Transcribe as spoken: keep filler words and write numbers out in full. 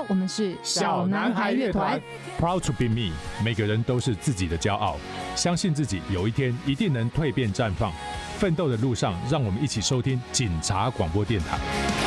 好，我们是小男孩乐团 Proud to be me， 每个人都是自己的骄傲，相信自己有一天一定能蜕变绽放。奋斗的路上，让我们一起收听警察广播电台。